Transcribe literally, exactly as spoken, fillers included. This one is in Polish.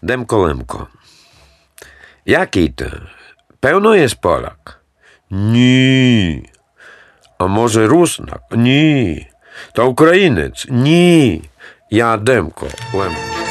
Demko Lemko. Jaki ty? Pełno jest Polak? Nie. A może Rusnak? Nie. To Ukrainiec? Nie. Ja Demko Lemko.